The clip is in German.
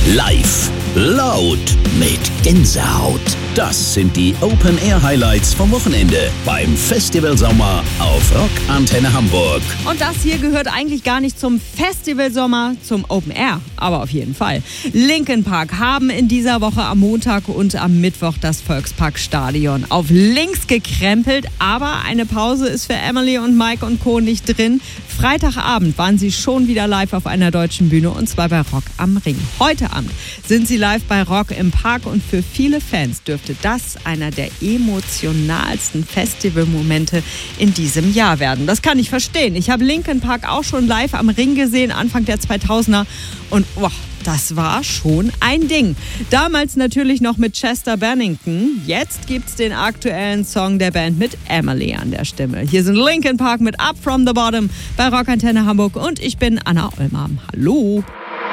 Live, laut, mit Gänsehaut. Das sind die Open-Air-Highlights vom Wochenende beim Festival Sommer auf Rock Antenne Hamburg. Und das hier gehört eigentlich gar nicht zum Festival Sommer, zum Open Air, aber auf jeden Fall. Linkin Park haben in dieser Woche am Montag und am Mittwoch das Volksparkstadion auf links gekrempelt, aber eine Pause ist für Emily und Mike und Co. nicht drin. Freitagabend waren sie schon wieder live auf einer deutschen Bühne und zwar bei Rock am Ring. Heute Abend sind sie live bei Rock im Park und für viele Fans dürfte das einer der emotionalsten Festivalmomente in diesem Jahr werden. Das kann ich verstehen. Ich habe Linkin Park auch schon live am Ring gesehen, Anfang der 2000er und das war schon ein Ding. Damals natürlich noch mit Chester Bennington. Jetzt gibt's den aktuellen Song der Band mit Emily an der Stimme. Hier sind Linkin Park mit Up From The Bottom bei Rock Antenne Hamburg und ich bin Anna Ollmann. Hallo.